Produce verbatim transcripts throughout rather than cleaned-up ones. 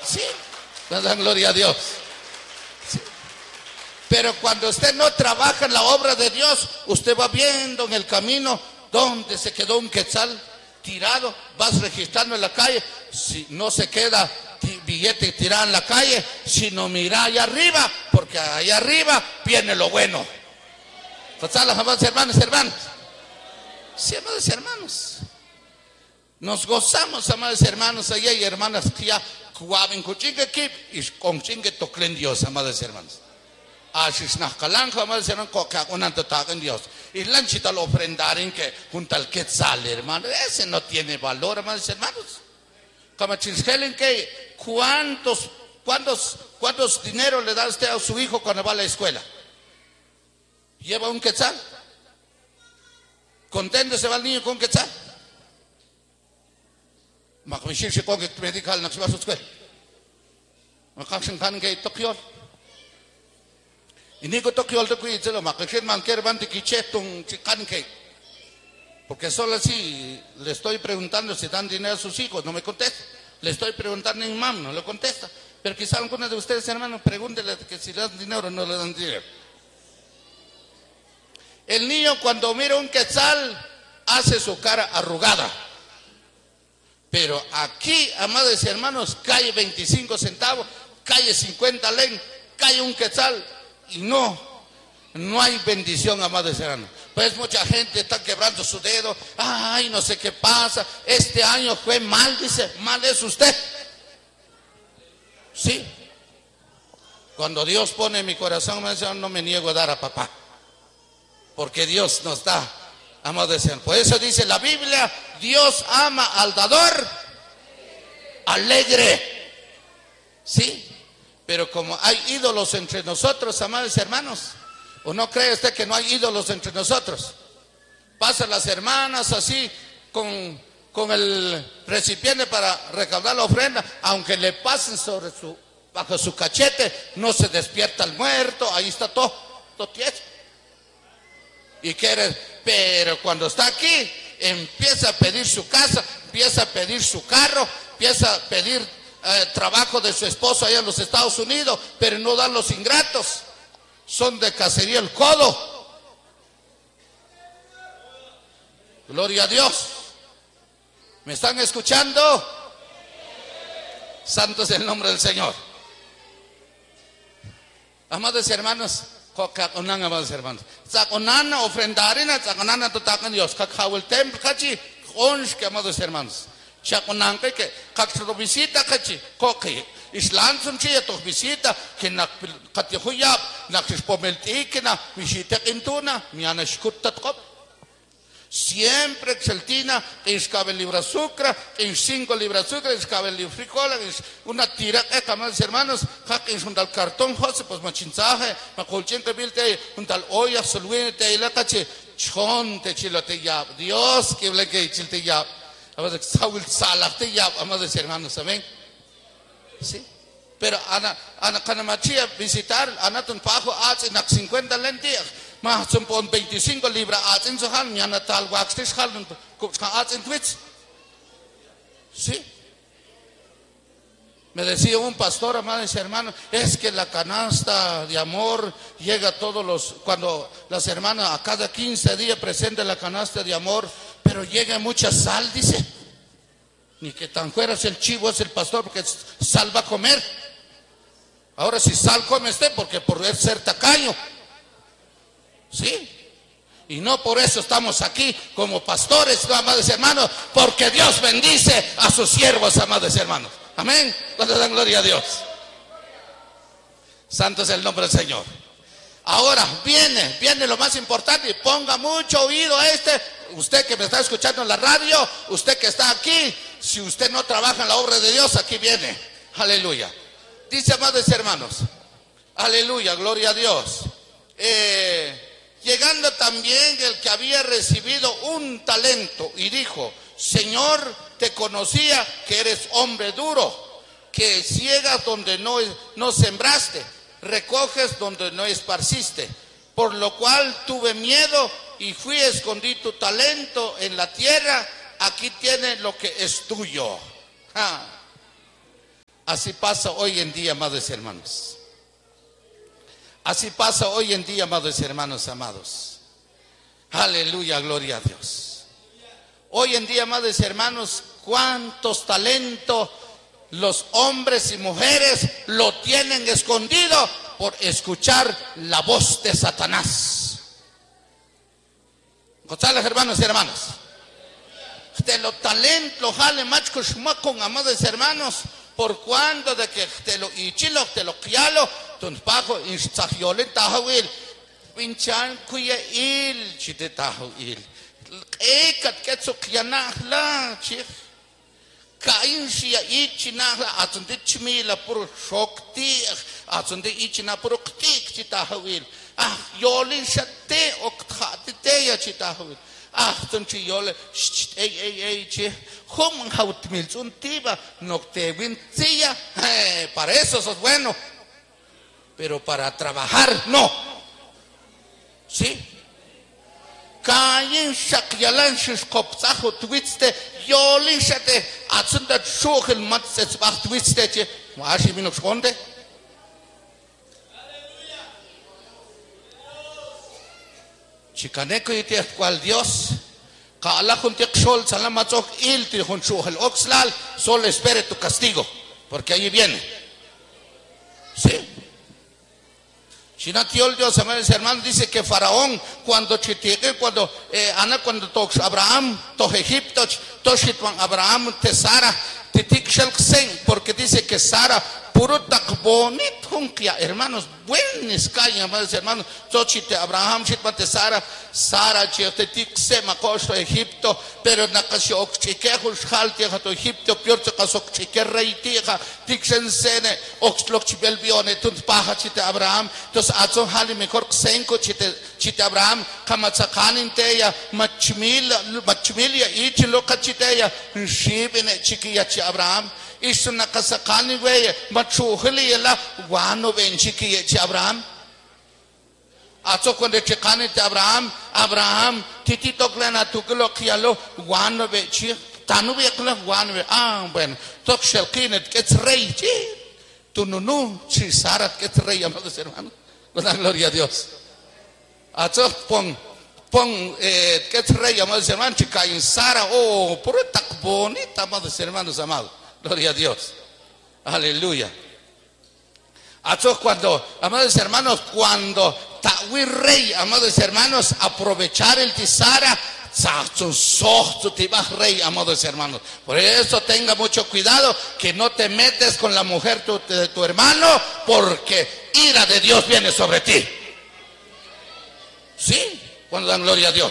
Sí, dan gloria a Dios. Sí. Pero cuando usted no trabaja en la obra de Dios, usted va viendo en el camino donde se quedó un quetzal tirado, vas registrando en la calle, si no se queda billete tirado en la calle, sino mira allá arriba, porque allá arriba viene lo bueno. Amados hermanos, hermanos. Sí, amados hermanos. Nos gozamos, amados hermanos, allá y hermanas que ya jugaban con chingue kip y con chingue toclen Dios, amados hermanos. Así es, nacalanjo, amados hermanos, coca con antotagan Dios. Y lanchita lo ofrendaren que junto al quetzal, hermano. Ese no tiene valor, amados hermanos. Como chinskelen que cuántos, cuántos, cuántos dinero le da usted a su hijo cuando va a la escuela. Lleva un quetzal. Contento se va el niño con un quetzal. Makmishir si con que medical no se va a su escuela. Makaksin kan que tokiol. Y ni ko tokiol te cuide lo makaksin man quiere van te quichetung chican que. Porque solo así le estoy preguntando si dan dinero a sus hijos, no me contesta. Le estoy preguntando en mam, no le contesta. Pero quizá algunos de ustedes, hermanos, pregúntenle que si le dan dinero o no le dan dinero. El niño cuando mira un quetzal hace su cara arrugada. Pero aquí, amados hermanos, cae veinticinco centavos, cae cincuenta len, cae un quetzal y no, no hay bendición, amados hermanos. Pues mucha gente está quebrando su dedo. Ay, no sé qué pasa. Este año fue mal, dice. Mal es usted. Sí. Cuando Dios pone en mi corazón, no me niego a dar a papá. Porque Dios nos da, amados hermanos. Por eso dice la Biblia, Dios ama al dador alegre. Sí. Pero como hay ídolos entre nosotros, amados hermanos, ¿o no cree usted que no hay ídolos entre nosotros? Pasan las hermanas así con, con el recipiente para recaudar la ofrenda, aunque le pasen sobre su, bajo su cachete, no se despierta el muerto, ahí está todo, todo tieso. Y quiere, pero cuando está aquí, empieza a pedir su casa, empieza a pedir su carro, empieza a pedir eh, trabajo de su esposo allá en los Estados Unidos, pero no dan los ingratos. Son de cacería el codo. Gloria a Dios. ¿Me están escuchando? Santo es el nombre del Señor. Amados hermanos, amados hermanos, saconana ofrendarina, saconana totakan Dios, kakawel templo kachi, onsh que amados hermanos, chaconan que que kakro visita kachi, koke. Islam son chía to visita que na katihuyap na kispomelti que na visita intuna miana shkutat kop siempre exaltina que escabe libra azúcar que cinco libras azúcar escabe libra frijoles una tira que amados hermanos que es un tal cartón jose pues machinzaje macolchen que bilte un tal olla solwine te la cache chon te chilote ya Dios que le que chilte ya amados saul salate ya amados hermanos amén. Sí, pero ana ana canamachia visitar anatun pajo haz en cincuenta lentillas más son pon veinticinco libras haz en su han mi anatal waxtis hal haz en twits. Sí, me decía un pastor, amados hermanos, es que la canasta de amor llega a todos los, cuando las hermanas a cada quince días presentan la canasta de amor, pero llega mucha sal, dice. Ni que tan fuera es el chivo, es el pastor, porque sal va a comer. Ahora si sal come usted, porque por ser tacaño. Sí. Y no por eso estamos aquí como pastores, no, amados hermanos, porque Dios bendice a sus siervos, amados hermanos. Amén. Cuando dan gloria a Dios. Santo es el nombre del Señor. Ahora viene, viene lo más importante, y ponga mucho oído a este. Usted que me está escuchando en la radio, usted que está aquí, si usted no trabaja en la obra de Dios, aquí viene. Aleluya. Dice, amados hermanos, aleluya, gloria a Dios. Eh, llegando también el que había recibido un talento y dijo, Señor, te conocía que eres hombre duro, que ciegas donde no, no sembraste, recoges donde no esparciste, por lo cual tuve miedo y fui a escondí tu talento en la tierra, aquí tiene lo que es tuyo. Ah. Así pasa hoy en día, amados hermanos. Así pasa hoy en día, amados hermanos amados. Aleluya, gloria a Dios. Hoy en día, amados hermanos, cuántos talentos los hombres y mujeres lo tienen escondido por escuchar la voz de Satanás. González, hermanos y hermanas. De los talentos, jale machos, con amados hermanos, por cuando de que te lo ichilo, te lo crialo, ton pajo, instagiole, tahuil, pinchan, cuya il, chite tahuil. Ekat ketso kianahla, chif. Kain shia ichinahla, atunde chimila puro shokti, atunde ichina puro ktik, chitahuil. Ah, yolin shate, oktati teya, chitahuil. Ah, tunchi yole, ey, ey, ey, che, hum hautmil, untiba, no te vincia, eh, para eso sos bueno, pero para trabajar no, ¿sí? Kain shakyalan shishkopsajo twiste, yolin shate, atzunda shukhil matzets bach twiste, che, maashi minok shkonde. Chicaneco y te cual Dios, Kala juntek sol, salamachok il, te el oxlal, solo espere tu castigo, porque ahí viene. ¿Sí? Chinatiol Dios, amados hermanos, dice que Faraón, cuando chitique, cuando eh, Ana, cuando tox Abraham, to Egipto, toshitwan Abraham, te Sara, titik shelksen, porque dice que Sara, puro tak bonit hunkia, hermanos, buenos caen, amados hermanos, tochite Abraham, chitmate Sara, Sara, chite tik se macosto Egipto, pero nakasio okchikehul shaltia to Egipto, piorte kasok chike reitija, tik sensene, oxlok chibelbione, tunt paja chite Abraham, tos azo hali mejor senko chite, chite Abraham, kamatsakanin teya, machmila, machmilia, ichiloka chiteya, shibine chikia chi Abraham, isto nakasakani weye, machuhili yela, wano benchiki chi Abraham. Ato cuando chekani te Abraham, Abraham, titi toklena tukelo kialo, wano benchi, tanu bekla wano be, ah, bueno, tok shelkinet, gets rey, chi, tu nunu, chi sarat, gets rey, amados hermanos, con la gloria a Dios. Ato pon, pon, eh, gets rey, amados hermanos, chica in Sara, oh, puro tak bonita, amados hermanos amados. Gloria a Dios. Aleluya. Ato cuando, amados hermanos, cuando Tawi rey, amados hermanos, aprovechar el tisara, rey, amados hermanos. Por eso tenga mucho cuidado que no te metes con la mujer tu, de tu hermano, porque ira de Dios viene sobre ti. ¿Sí? Cuando dan gloria a Dios.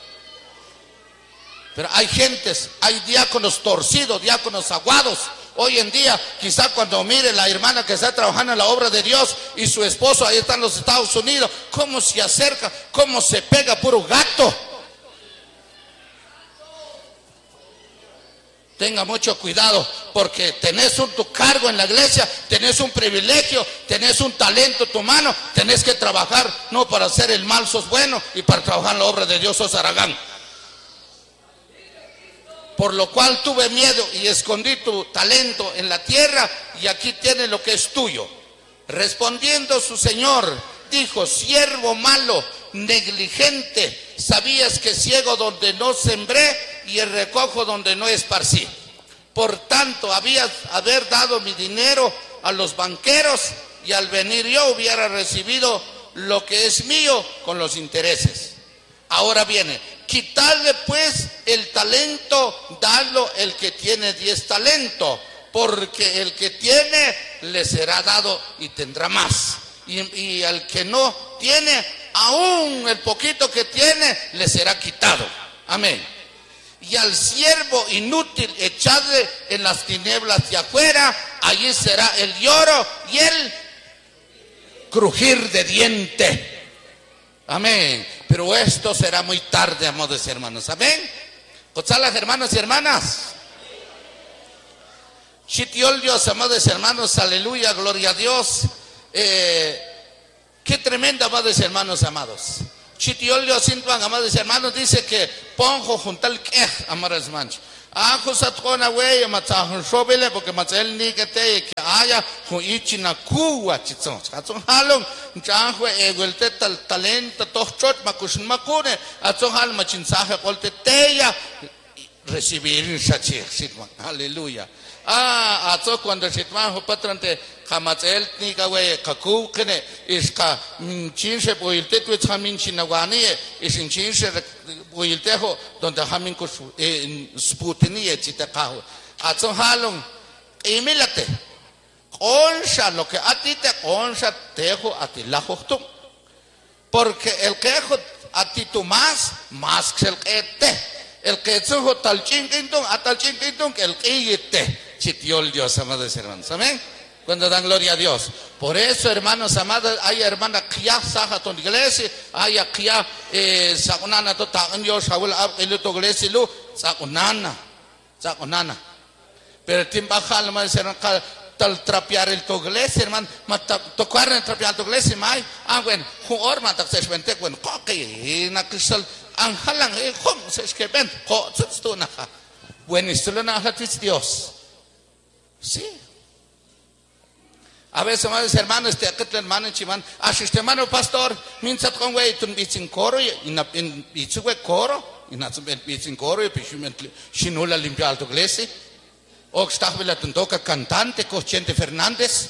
Pero hay gentes, hay diáconos torcidos, diáconos aguados. Hoy en día, quizá cuando mire la hermana que está trabajando en la obra de Dios y su esposo ahí está en los Estados Unidos, cómo se acerca, cómo se pega puro gato. Tenga mucho cuidado, porque tenés un tu cargo en la iglesia, tenés un privilegio, tenés un talento en tu mano, tenés que trabajar, no para hacer el mal sos bueno, y para trabajar en la obra de Dios sos aragán. Por lo cual tuve miedo y escondí tu talento en la tierra, y aquí tienes lo que es tuyo. Respondiendo su señor, dijo: siervo malo, negligente, sabías que ciego donde no sembré y el recojo donde no esparcí. Por tanto, habías haber dado mi dinero a los banqueros, y al venir yo hubiera recibido lo que es mío con los intereses. Ahora viene, quitarle pues el talento, dadlo el que tiene diez talentos, porque el que tiene le será dado y tendrá más, y, y al que no tiene, aún el poquito que tiene le será quitado. Amén. Y al siervo inútil echadle en las tinieblas de afuera, allí será el lloro y el crujir de diente. Amén. Pero esto será muy tarde, amados hermanos. Amén. González, hermanos y hermanas. Chitiol Dios, amados hermanos. Aleluya, gloria a Dios. Eh, qué tremenda, amados hermanos amados. Chitiol Dios, amados hermanos, dice que ponjo juntal quej, amados hermanos. Ako sa tkona wey matsahon shobele porque matsel ni kete que haya con ichina kuwa chitson. Atson halong chanhwe egulte tal talento tochot makushin makune atson hal machinsaje qolte teya recibir shachir sitman. Aleluya. Ah, atso cuando sitman hopatrante kamatsel ni kawe kaku kene iska chinshe boilte tu chamin chinawani isin chinshe boiltejo donde hamin ko sputini etita kaho atso halong imilate onsha lo que a ti te onsha tejo a ti la joctum porque el quejo a ti tú más más que el que te el que tsujo tal chinquintón a tal chinquintón que el que te chitiol Dios amados hermanos amén. Cuando dan gloria a Dios. Por eso, hermanos amados, hay hermanas que ya sacan tu iglesia, hay que ya saconana tu tagan Dios, Saúl, el tu iglesia, lu, saconana, saconana. Pero tim bajar, hermanos, tal trapear el tu iglesia, hermano, tocar el trapear tu iglesia, mai, ah, bueno, un orma, tak se espente, bueno, coque, na cristal, anjalan, eh, hom, se esqueben, ho, tu naja. Bueno, esto lo naja Dios. Sí. A veces, amados hermanos, este aquel hermano chiman, asiste hermano pastor, minsat con güey, tú bichín coro y na bichu güey coro, y na bichín coro y pichument shinula limpiar tu iglesia. O está vela tu toca cantante, Cochente Fernández.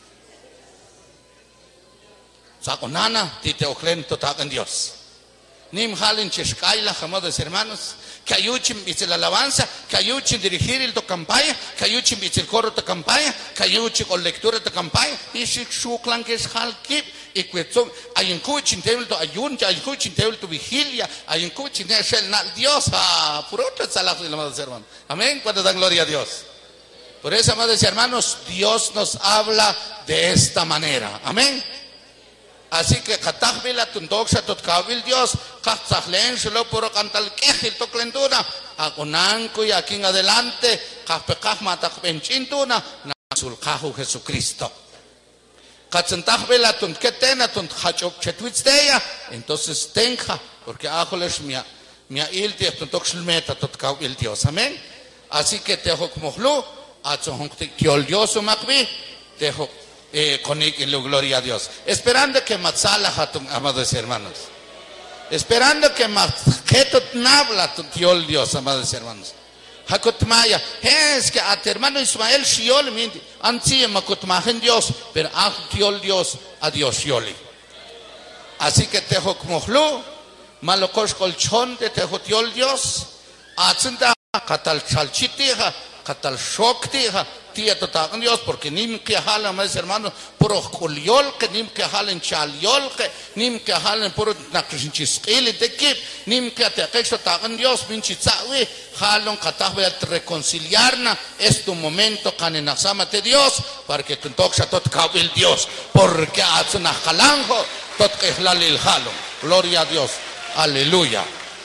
Saco nana, tite oclen totagan Dios. Nim halen chescaila, amados hermanos. Que ayuchen la alabanza, que ayuchen dirigir el campaña, que ayuchen el coro de campaña, que ayuchen con lectura de campaña, y si su clan que es halkip, y que hay un cuchin tebel to ayun, hay un cuchin tebel to vigilia, hay un cuchin tebel na Dios, ah, por otro salazo de la madre hermano. Amén, cuando dan gloria a Dios. Por eso, amados hermanos, Dios nos habla de esta manera. Amén. Así que katahvila tundoxa totkawil Dios katzahlen solo por cantal kejil toklenduna agonanco y aquí en adelante kapekah matakbenchintuna nasulkahu Jesucristo katzentahvila tunketena tunkhachok chetwitzdeya entonces tenja porque ajoles mia mia ilti tuntoxlmeta totkawil Dios amén. Así que tejo mohlu atzohonte kiol Dios makbi tejo Eh, con la gloria a Dios, esperando que matzala hatum, amados hermanos, esperando que matjetot nabla tu tiol Dios, amados hermanos. Hakutmaya, es que a tu hermano Ismael shiol minti, ansi makutmajen Dios, pero a tiol Dios, a Dios shioli. Así que te hokmohlu, malokos colchón de te tiol Dios, atzenda katal chalchitija, katal shoktija. Totagan Dios, porque nim que jalan, mis hermanos, puro culiol, que nim que jalen chaliol, que nim que jalen puro nakrishinchiskili de kip, nim que te aquecho tagan Dios, minchitzawi, jalon katahwe reconciliarna, es tu momento, canenasamate Dios, para que tu toxa tot kawil Dios, porque atzuna jalanjo, tot kehlalil jalon, gloria a Dios, aleluya.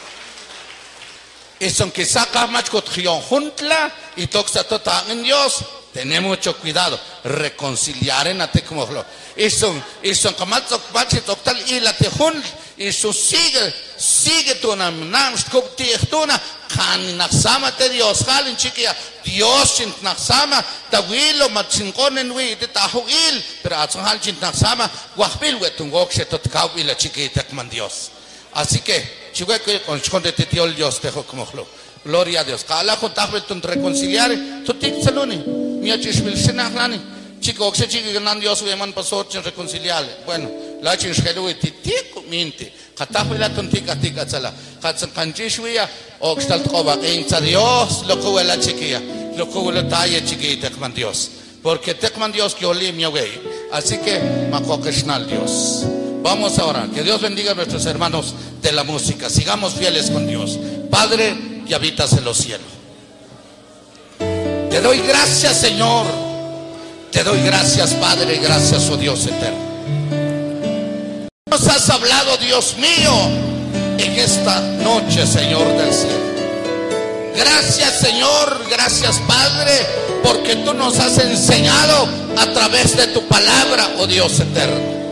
Y son que saca más cotrión juntla y toxa totagan Dios. Tenemos mucho cuidado, reconciliar en ate como lo. Y son, y son como bache total y la tejun y su sigue, sigue tu nam nam skopti echtuna kan naksama te Dios halin chiquia Dios sin naksama tawilo matsinkonen wi te tahuil pero atson hal sin naksama wahbil wetun gokse tot kawila chiquita man Dios. Así que chique que con chonde te Dios Dios te como lo. Gloria a Dios. Kala con tahvel tun reconciliar tu tik saloni. Mia chishmil senarani. Chico oxe chico ganan Dios weman pasot chen reconciliar. Bueno, la chin shelu ti tik minti. Katahvel tun tik atik atsala. Katsan kanchishwiya oxtal tqoba incha Dios lo que la chiquilla. Lo que la talla chiquita man Dios. Porque te man Dios que oli mi wey. Así que makokeshnal Dios. Vamos a orar. Que Dios bendiga a nuestros hermanos de la música. Sigamos fieles con Dios. Padre, que habitas en los cielos. Te doy gracias, Señor. Te doy gracias, Padre. Gracias, oh Dios eterno. Nos has hablado, Dios mío, en esta noche, Señor del cielo. Gracias, Señor. Gracias, Padre, porque tú nos has enseñado a través de tu palabra, oh Dios eterno.